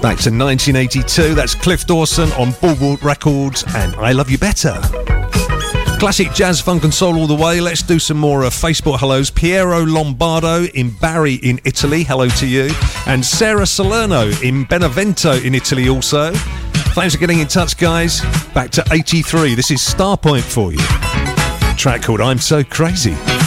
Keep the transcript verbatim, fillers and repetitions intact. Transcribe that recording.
Back to nineteen eighty-two, that's Cliff Dawson on Bulwark Records and I Love You Better. Classic jazz, funk and soul all the way. Let's do some more uh, Facebook hellos. Piero Lombardo in Bari in Italy, hello to you. And Sarah Salerno in Benevento in Italy also. Thanks for getting in touch, guys. Back to eighty-three, this is Starpoint for you. A track called I'm So Crazy.